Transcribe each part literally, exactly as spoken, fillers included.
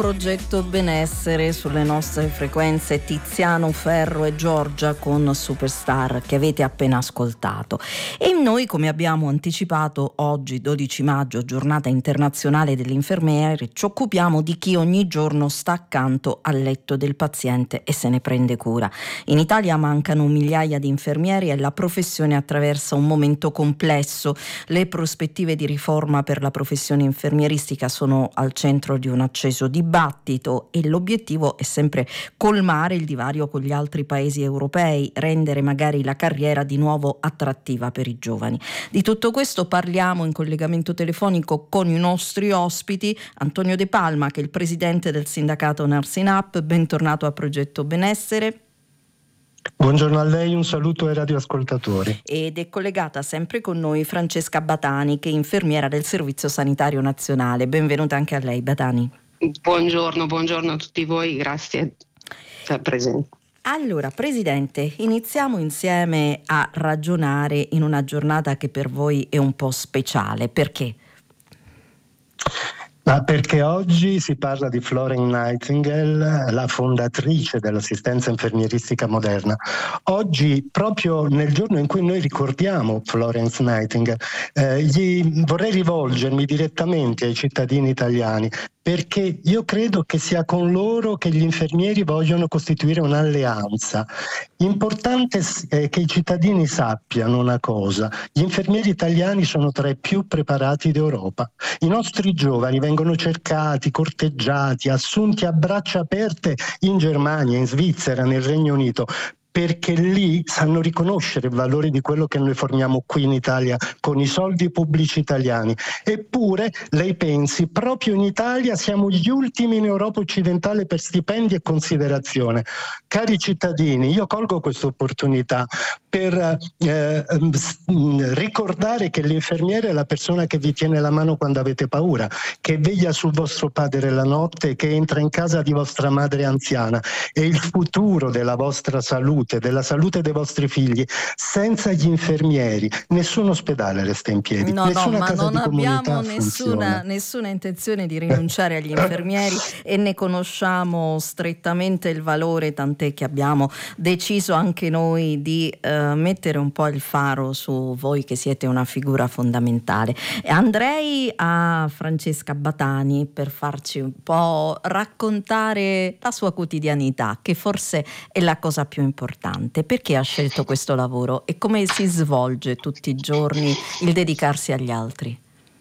Progetto Benessere sulle nostre frequenze Tiziano Ferro e Giorgia con Superstar che avete appena ascoltato. E noi, come abbiamo anticipato, oggi dodici maggio, giornata internazionale dell'infermiere, ci occupiamo di chi ogni giorno sta accanto al letto del paziente e se ne prende cura. In Italia mancano migliaia di infermieri e la professione attraversa un momento complesso. Le prospettive di riforma per la professione infermieristica sono al centro di un acceso dibattito e l'obiettivo è sempre colmare il divario con gli altri paesi europei, rendere magari la carriera di nuovo attrattiva per i giovani. Di tutto questo parliamo in collegamento telefonico con i nostri ospiti. Antonio De Palma, che è il presidente del sindacato Nursing Up, bentornato a Progetto Benessere. Buongiorno a lei, un saluto ai radioascoltatori. Ed è collegata sempre con noi Francesca Batani, che è infermiera del Servizio Sanitario Nazionale. Benvenuta anche a lei, Batani. Buongiorno, buongiorno a tutti voi, grazie per essere presenti. Allora, Presidente, iniziamo insieme a ragionare in una giornata che per voi è un po' speciale. Perché? Ma perché oggi si parla di Florence Nightingale, la fondatrice dell'assistenza infermieristica moderna. Oggi, proprio nel giorno in cui noi ricordiamo Florence Nightingale, eh, gli vorrei rivolgermi direttamente ai cittadini italiani, perché io credo che sia con loro che gli infermieri vogliono costituire un'alleanza. Importante è che i cittadini sappiano una cosa: gli infermieri italiani sono tra i più preparati d'Europa. I nostri giovani vengono cercati, corteggiati, assunti a braccia aperte in Germania, in Svizzera, nel Regno Unito, perché lì sanno riconoscere il valore di quello che noi forniamo qui in Italia con i soldi pubblici italiani. Eppure, lei pensi, proprio in Italia siamo gli ultimi in Europa occidentale per stipendi e considerazione. Cari cittadini, io colgo questa opportunità per eh, ricordare che l'infermiere è la persona che vi tiene la mano quando avete paura, che veglia sul vostro padre la notte, che entra in casa di vostra madre anziana. È il futuro della vostra salute, della salute dei vostri figli. Senza gli infermieri nessun ospedale resta in piedi, no, nessuna no, ma casa non di comunità abbiamo nessuna, nessuna intenzione di rinunciare agli infermieri e ne conosciamo strettamente il valore, tant'è che abbiamo deciso anche noi di eh, mettere un po' il faro su voi, che siete una figura fondamentale. Andrei a Francesca Batani per farci un po' raccontare la sua quotidianità, che forse è la cosa più importante. Perché ha scelto questo lavoro e come si svolge tutti i giorni il dedicarsi agli altri?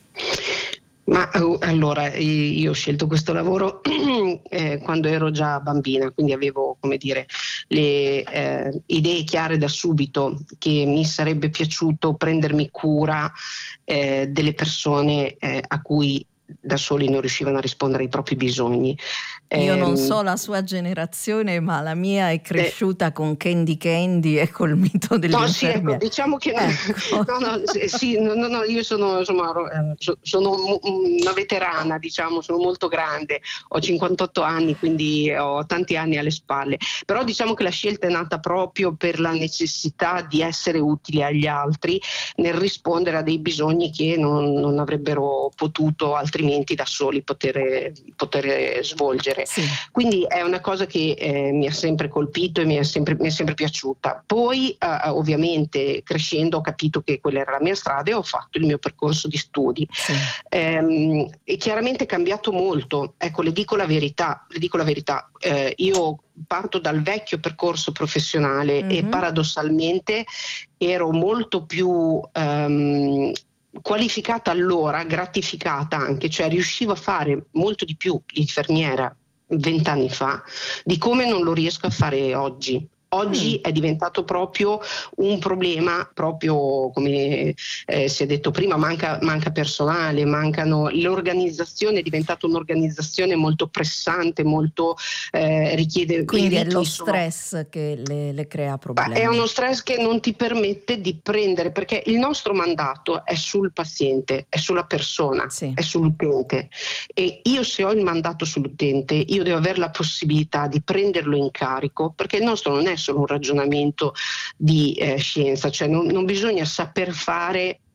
Ma allora, io ho scelto questo lavoro eh, quando ero già bambina, quindi avevo, come dire, le eh, idee chiare da subito che mi sarebbe piaciuto prendermi cura eh, delle persone eh, a cui da soli non riuscivano a rispondere ai propri bisogni. Io non so la sua generazione, ma la mia è cresciuta eh, con Candy Candy e col mito degli no, infermieri. Sì, ecco, diciamo che ecco. no, no, sì, no, no, io sono, insomma, sono una veterana, diciamo, sono molto grande, ho cinquantotto anni, quindi ho tanti anni alle spalle, però diciamo che la scelta è nata proprio per la necessità di essere utili agli altri nel rispondere a dei bisogni che non, non avrebbero potuto altrimenti da soli poter, poter svolgere. Sì. Quindi è una cosa che eh, mi ha sempre colpito e mi è sempre, mi è sempre piaciuta. Poi eh, ovviamente crescendo ho capito che quella era la mia strada e ho fatto il mio percorso di studi. Sì. Ehm, e chiaramente è cambiato molto. Ecco, le dico la verità, le dico la verità. Eh, io parto dal vecchio percorso professionale mm-hmm. e paradossalmente ero molto più ehm, qualificata allora, gratificata anche, cioè riuscivo a fare molto di più l'infermiera vent'anni fa di come non lo riesco a fare oggi. Oggi mm. è diventato proprio un problema, proprio come eh, si è detto prima, manca, manca personale, mancano, l'organizzazione è diventata un'organizzazione molto pressante, molto eh, richiede... Quindi è lo stress sono... che le, le crea problemi. È uno stress che non ti permette di prendere, perché il nostro mandato è sul paziente, è sulla persona, sì. è sull'utente, e io se ho il mandato sull'utente io devo avere la possibilità di prenderlo in carico, perché il nostro non è solo un ragionamento di eh, scienza, cioè non, non bisogna saper fare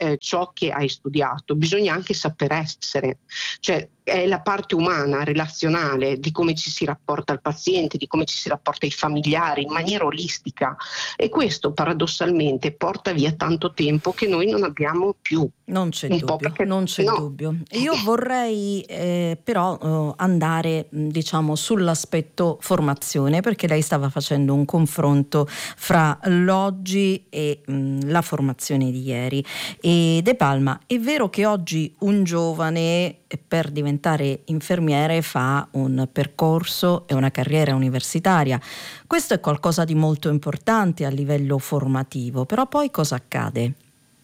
eh, ciò che hai studiato, bisogna anche saper essere, cioè è la parte umana, relazionale, di come ci si rapporta al paziente, di come ci si rapporta ai familiari in maniera olistica, e questo paradossalmente porta via tanto tempo che noi non abbiamo più. Non c'è Un po' dubbio, perché- non c'è no. dubbio. Io vorrei eh, però eh, andare mh, diciamo sull'aspetto formazione, perché lei stava facendo un confronto fra l'oggi e mh, la formazione di ieri. E De Palma, è vero che oggi un giovane per diventare infermiere fa un percorso e una carriera universitaria. Questo è qualcosa di molto importante a livello formativo, però poi cosa accade?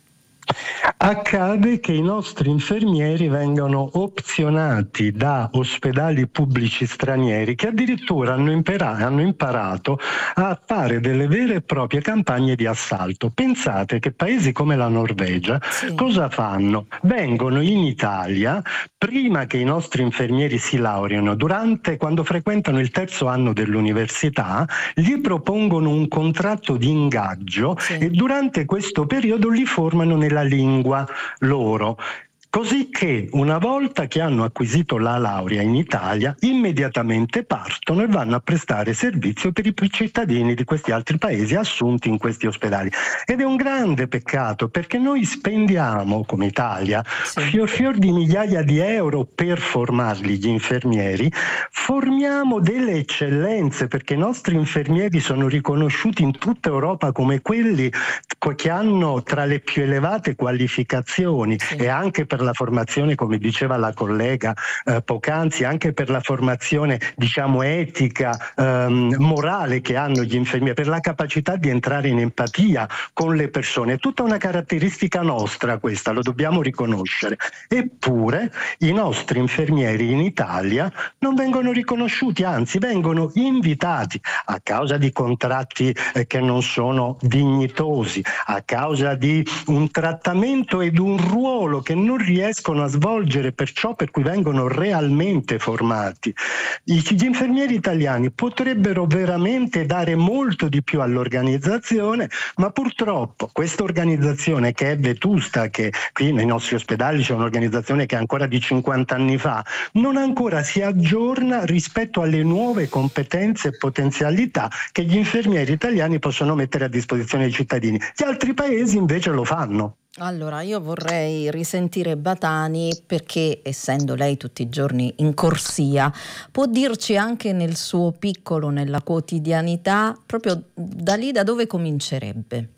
Accade che i nostri infermieri vengano opzionati da ospedali pubblici stranieri che addirittura hanno, impera- hanno imparato a fare delle vere e proprie campagne di assalto. Pensate che paesi come la Norvegia Sì. cosa fanno? Vengono in Italia prima che i nostri infermieri si laureano, durante, quando frequentano il terzo anno dell'università, gli propongono un contratto di ingaggio Sì. e durante questo periodo li formano nella lingua loro. Così che una volta che hanno acquisito la laurea in Italia, immediatamente partono e vanno a prestare servizio per i cittadini di questi altri paesi assunti in questi ospedali. Ed è un grande peccato, perché noi spendiamo come Italia Sì. fior fior di migliaia di euro per formarli, gli infermieri, formiamo delle eccellenze, perché i nostri infermieri sono riconosciuti in tutta Europa come quelli che hanno tra le più elevate qualificazioni, Sì. e anche per la formazione, come diceva la collega eh, poc'anzi, anche per la formazione diciamo etica, ehm, morale che hanno gli infermieri, per la capacità di entrare in empatia con le persone. È tutta una caratteristica nostra questa, lo dobbiamo riconoscere. Eppure i nostri infermieri in Italia non vengono riconosciuti, anzi vengono invitati a causa di contratti eh, che non sono dignitosi, a causa di un trattamento ed un ruolo che non riescono a svolgere per ciò per cui vengono realmente formati. I- Gli infermieri italiani potrebbero veramente dare molto di più all'organizzazione, ma purtroppo questa organizzazione, che è vetusta, che qui nei nostri ospedali c'è un'organizzazione che è ancora di cinquanta anni fa, non ancora si aggiorna rispetto alle nuove competenze e potenzialità che gli infermieri italiani possono mettere a disposizione dei cittadini. Gli altri paesi invece lo fanno. Allora, io vorrei risentire Batani, perché essendo lei tutti i giorni in corsia, può dirci anche nel suo piccolo, nella quotidianità, proprio da lì da dove comincerebbe?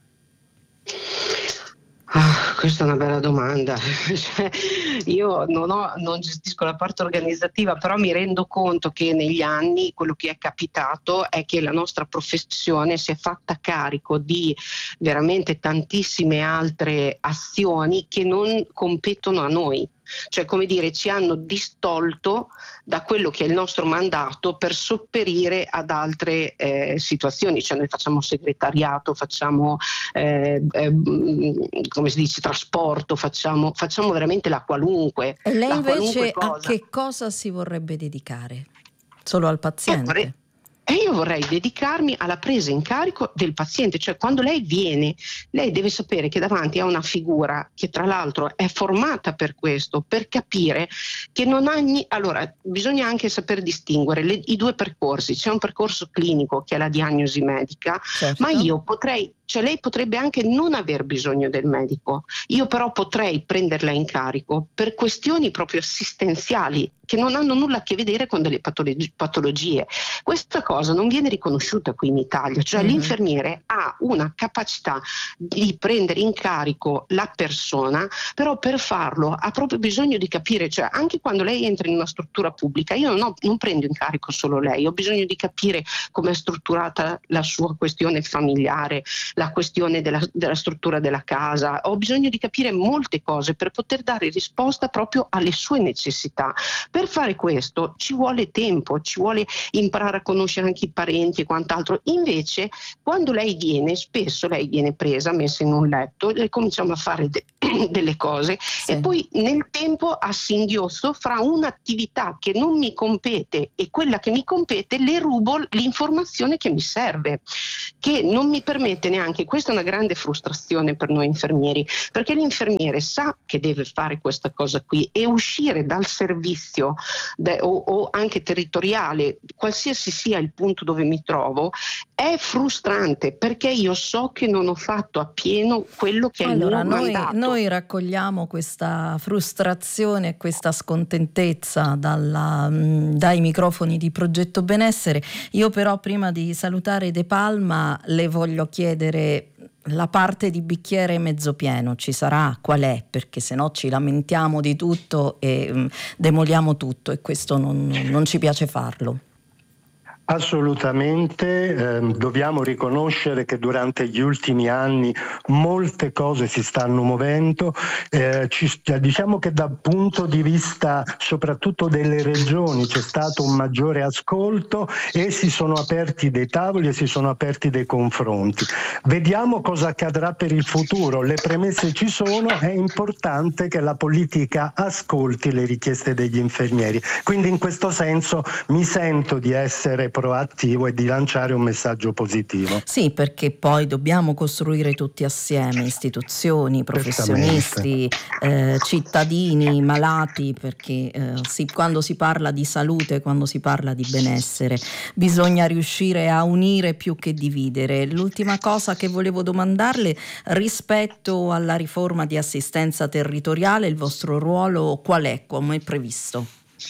Ah, questa è una bella domanda. Cioè, io non, ho, non gestisco la parte organizzativa, però mi rendo conto che negli anni quello che è capitato è che la nostra professione si è fatta carico di veramente tantissime altre azioni che non competono a noi. Cioè, come dire, ci hanno distolto da quello che è il nostro mandato per sopperire ad altre eh, situazioni. Cioè, noi facciamo segretariato, facciamo eh, eh, come si dice, trasporto, facciamo, facciamo veramente la qualunque. E lei la invece qualunque cosa. a che cosa si vorrebbe dedicare? Solo al paziente? E io vorrei dedicarmi alla presa in carico del paziente, cioè quando lei viene, lei deve sapere che davanti a una figura che tra l'altro è formata per questo, per capire che non ha... Ni- allora, bisogna anche saper distinguere le, i due percorsi. C'è un percorso clinico che è la diagnosi medica, Certo. ma io potrei... Cioè lei potrebbe anche non aver bisogno del medico, io però potrei prenderla in carico per questioni proprio assistenziali che non hanno nulla a che vedere con delle patologi- patologie. Questa cosa non viene riconosciuta qui in Italia, cioè Mm-hmm. l'infermiere ha una capacità di prendere in carico la persona, però per farlo ha proprio bisogno di capire, cioè anche quando lei entra in una struttura pubblica, io non, ho, non prendo in carico solo lei, ho bisogno di capire come è strutturata la sua questione familiare, la questione della, della struttura della casa, ho bisogno di capire molte cose per poter dare risposta proprio alle sue necessità. Per fare questo ci vuole tempo, ci vuole imparare a conoscere anche i parenti e quant'altro. Invece quando lei viene, spesso lei viene presa, messa in un letto e cominciamo a fare de- delle cose, sì. E poi nel tempo a singhiozzo fra un'attività che non mi compete e quella che mi compete le rubo l'informazione che mi serve, che non mi permette neanche. Questa è una grande frustrazione per noi infermieri, perché l'infermiere sa che deve fare questa cosa qui e uscire dal servizio de, o, o anche territoriale, qualsiasi sia il punto dove mi trovo, è frustrante, perché io so che non ho fatto appieno quello che allora, è il mio noi, mandato. Noi raccogliamo questa frustrazione e questa scontentezza dalla, mh, dai microfoni di Progetto Benessere. Io però prima di salutare De Palma le voglio chiedere la parte di bicchiere mezzo pieno ci sarà? Qual è? Perché se no ci lamentiamo di tutto e mh, demoliamo tutto, e questo non, non ci piace farlo. Assolutamente, eh, dobbiamo riconoscere che durante gli ultimi anni molte cose si stanno muovendo, eh, ci, diciamo che dal punto di vista soprattutto delle regioni c'è stato un maggiore ascolto e si sono aperti dei tavoli e si sono aperti dei confronti. Vediamo cosa accadrà per il futuro, le premesse ci sono, è importante che la politica ascolti le richieste degli infermieri, quindi in questo senso mi sento di essere proattivo e di lanciare un messaggio positivo. Sì, perché poi dobbiamo costruire tutti assieme, istituzioni, professionisti, eh, cittadini, malati, perché eh, si, quando si parla di salute, quando si parla di benessere, bisogna riuscire a unire più che dividere. L'ultima cosa che volevo domandarle, rispetto alla riforma di assistenza territoriale, il vostro ruolo qual è, come è previsto?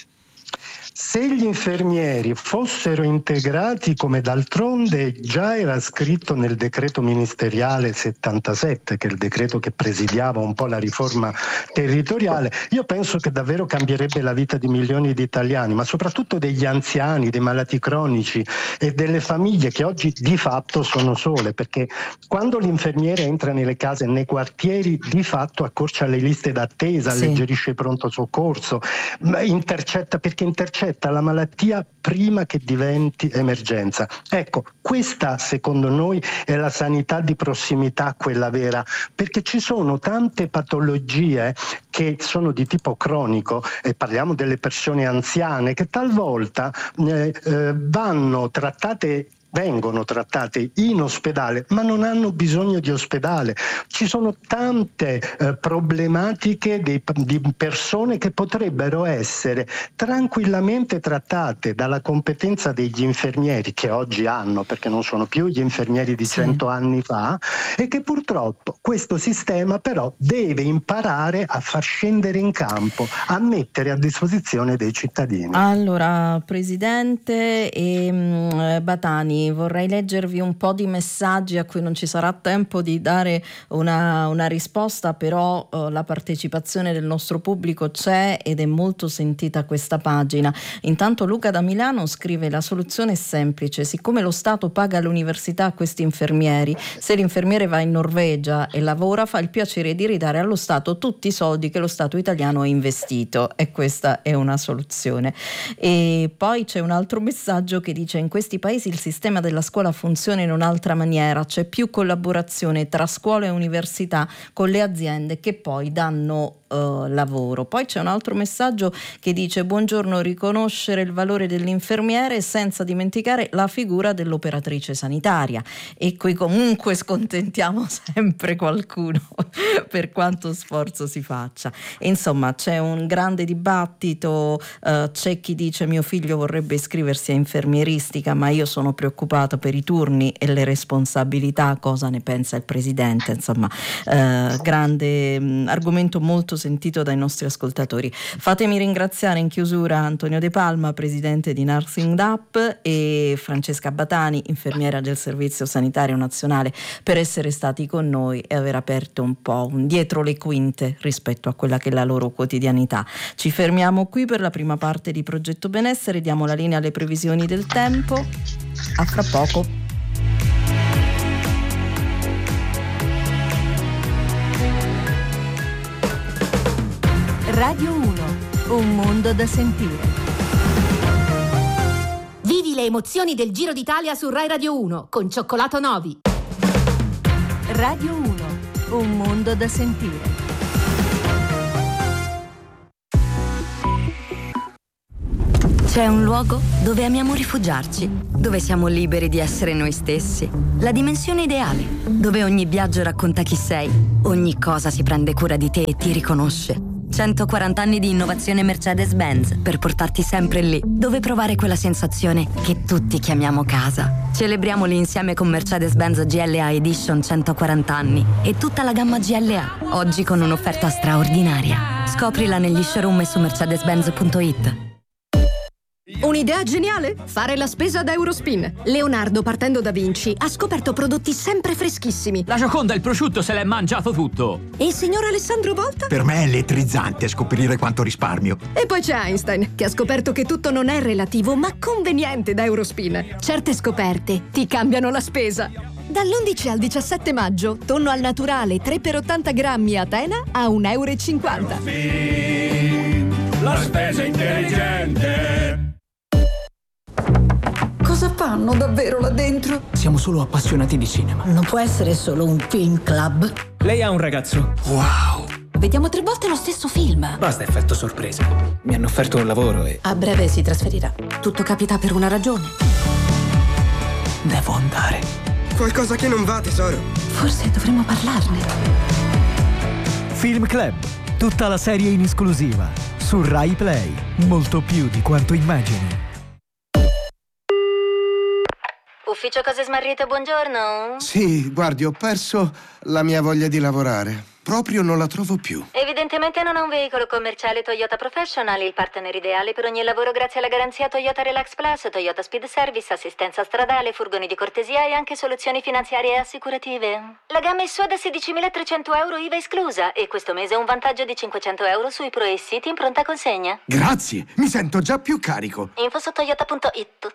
Se gli infermieri fossero integrati come d'altronde già era scritto nel decreto ministeriale settantasette, che è il decreto che presidiava un po' la riforma territoriale, io penso che davvero cambierebbe la vita di milioni di italiani, ma soprattutto degli anziani, dei malati cronici e delle famiglie che oggi di fatto sono sole, perché quando l'infermiere entra nelle case, nei quartieri, di fatto accorcia le liste d'attesa, sì. Alleggerisce il pronto soccorso, intercetta perché intercetta la malattia prima che diventi emergenza. Ecco, questa secondo noi è la sanità di prossimità, quella vera, perché ci sono tante patologie che sono di tipo cronico, e parliamo delle persone anziane che talvolta eh, eh, vanno trattate vengono trattate in ospedale, ma non hanno bisogno di ospedale. Ci sono tante eh, problematiche dei, di persone che potrebbero essere tranquillamente trattate dalla competenza degli infermieri che oggi hanno, perché non sono più gli infermieri di cento sì. anni fa, e che purtroppo questo sistema però deve imparare a far scendere in campo, a mettere a disposizione dei cittadini. Allora, Presidente e mh, Batani, vorrei leggervi un po' di messaggi a cui non ci sarà tempo di dare una, una risposta, però uh, la partecipazione del nostro pubblico c'è ed è molto sentita questa pagina. Intanto Luca da Milano scrive: la soluzione è semplice, siccome lo Stato paga l'università a questi infermieri, se l'infermiere va in Norvegia e lavora fa il piacere di ridare allo Stato tutti i soldi che lo Stato italiano ha investito, e questa è una soluzione. E poi c'è un altro messaggio che dice: in questi paesi il sistema della scuola funziona in un'altra maniera, c'è più collaborazione tra scuola e università con le aziende che poi danno uh, lavoro. Poi c'è un altro messaggio che dice: buongiorno, riconoscere il valore dell'infermiere senza dimenticare la figura dell'operatrice sanitaria, e qui comunque scontentiamo sempre qualcuno per quanto sforzo si faccia. E insomma c'è un grande dibattito, uh, c'è chi dice mio figlio vorrebbe iscriversi a infermieristica ma io sono preoccupato per i turni e le responsabilità, cosa ne pensa il Presidente? Insomma, eh, grande mh, argomento molto sentito dai nostri ascoltatori. Fatemi ringraziare in chiusura Antonio De Palma, Presidente di Nursing Up, e Francesca Batani, infermiera del Servizio Sanitario Nazionale, per essere stati con noi e aver aperto un po' un dietro le quinte rispetto a quella che è la loro quotidianità. Ci fermiamo qui per la prima parte di Progetto Benessere, diamo la linea alle previsioni del tempo. A fra poco. Radio uno, un mondo da sentire. Vivi le emozioni del Giro d'Italia su Rai Radio uno con Cioccolato Novi. Radio uno, un mondo da sentire. C'è un luogo dove amiamo rifugiarci, dove siamo liberi di essere noi stessi. La dimensione ideale, dove ogni viaggio racconta chi sei, ogni cosa si prende cura di te e ti riconosce. centoquaranta anni di innovazione Mercedes-Benz per portarti sempre lì, dove provare quella sensazione che tutti chiamiamo casa. Celebriamoli insieme con Mercedes-Benz G L A Edition centoquaranta anni e tutta la gamma G L A, oggi con un'offerta straordinaria. Scoprila negli showroom e su mercedes benz punto it. Un'idea geniale? Fare la spesa da Eurospin. Leonardo, partendo da Vinci, ha scoperto prodotti sempre freschissimi. La Gioconda, il prosciutto, se l'è mangiato tutto. E il signor Alessandro Volta? Per me è elettrizzante scoprire quanto risparmio. E poi c'è Einstein, che ha scoperto che tutto non è relativo, ma conveniente da Eurospin. Certe scoperte ti cambiano la spesa. Dall'undici al diciassette maggio, tonno al naturale tre per ottanta grammi a Atena a un euro e cinquanta. Eurospin, la spesa intelligente. Cosa fanno davvero là dentro? Siamo solo appassionati di cinema. Non può essere solo un film club. Lei ha un ragazzo. Wow! Vediamo tre volte lo stesso film. Basta effetto sorpresa. Mi hanno offerto un lavoro e... A breve si trasferirà. Tutto capita per una ragione. devo andare. Qualcosa che non va, tesoro. Forse dovremmo parlarne. Film Club. Tutta la serie in esclusiva. Su Rai Play. Molto più di quanto immagini. Ufficio Cose Smarrite, buongiorno. Sì, guardi, ho perso la mia voglia di lavorare. Proprio non la trovo più. Evidentemente non ha un veicolo commerciale Toyota Professional, il partner ideale per ogni lavoro grazie alla garanzia Toyota Relax Plus, Toyota Speed Service, assistenza stradale, furgoni di cortesia e anche soluzioni finanziarie e assicurative. La gamma è sua da sedicimilatrecento euro I V A esclusa e questo mese un vantaggio di cinquecento euro sui Pro e City in pronta consegna. Grazie, mi sento già più carico. Info su toyota punto it.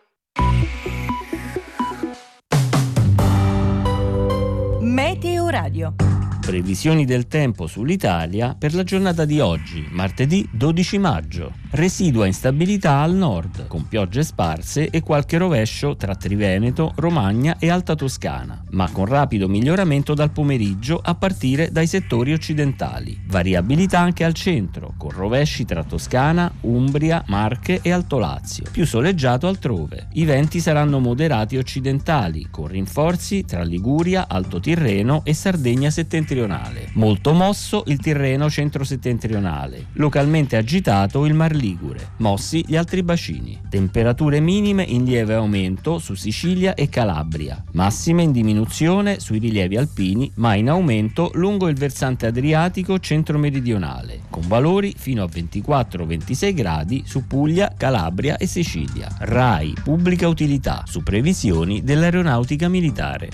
Meteo Radio. Previsioni del tempo sull'Italia per la giornata di oggi, martedì dodici maggio. Residua instabilità al nord, con piogge sparse e qualche rovescio tra Triveneto, Romagna e Alta Toscana, ma con rapido miglioramento dal pomeriggio a partire dai settori occidentali. Variabilità anche al centro, con rovesci tra Toscana, Umbria, Marche e Alto Lazio. Più soleggiato altrove. I venti saranno moderati occidentali, con rinforzi tra Liguria, Alto Tirreno e Sardegna settentrionale. Molto mosso il Tirreno centro-settentrionale, localmente agitato il Mar Ligure, mossi gli altri bacini. Temperature minime in lieve aumento su Sicilia e Calabria, massime in diminuzione sui rilievi alpini, ma in aumento lungo il versante adriatico centro-meridionale, con valori fino a ventiquattro ventisei gradi su Puglia, Calabria e Sicilia. RAI Pubblica Utilità, su previsioni dell'Aeronautica Militare.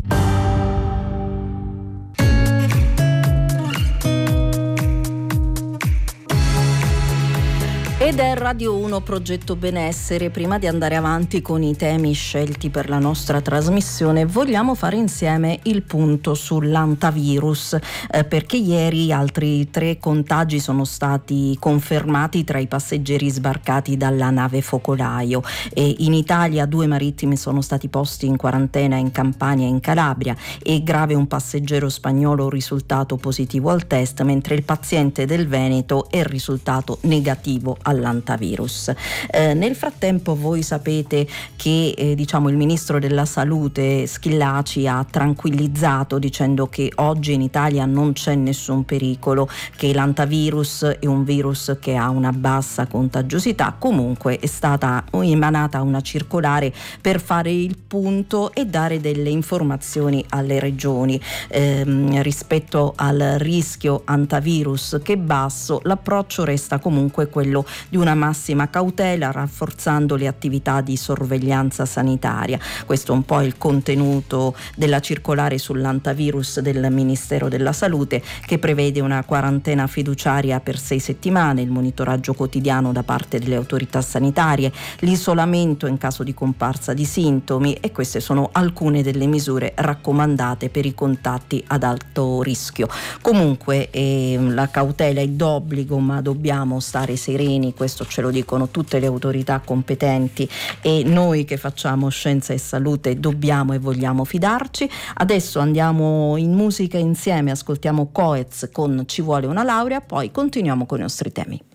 Ed è Radio uno Progetto Benessere. Prima di andare avanti con i temi scelti per la nostra trasmissione, vogliamo fare insieme il punto sull'antavirus, eh, perché ieri altri tre contagi sono stati confermati tra i passeggeri sbarcati dalla nave focolaio. E in Italia due marittimi sono stati posti in quarantena in Campania e in Calabria, e grave un passeggero spagnolo risultato positivo al test, mentre il paziente del Veneto è risultato negativo all'antavirus. Eh, nel frattempo voi sapete che eh, diciamo il ministro della salute Schillaci ha tranquillizzato dicendo che oggi in Italia non c'è nessun pericolo, che l'antavirus è un virus che ha una bassa contagiosità. Comunque è stata emanata una circolare per fare il punto e dare delle informazioni alle regioni ehm, rispetto al rischio antavirus, che è basso. L'approccio resta comunque quello di una massima cautela, rafforzando le attività di sorveglianza sanitaria. Questo è un po' il contenuto della circolare sull'antavirus del Ministero della Salute, che prevede una quarantena fiduciaria per sei settimane, il monitoraggio quotidiano da parte delle autorità sanitarie, l'isolamento in caso di comparsa di sintomi, e queste sono alcune delle misure raccomandate per i contatti ad alto rischio. Comunque eh, la cautela è d'obbligo, ma dobbiamo stare sereni. Questo ce lo dicono tutte le autorità competenti, e noi che facciamo scienza e salute dobbiamo e vogliamo fidarci. Adesso andiamo in musica insieme, ascoltiamo Coez con Ci vuole una laurea, poi continuiamo con i nostri temi.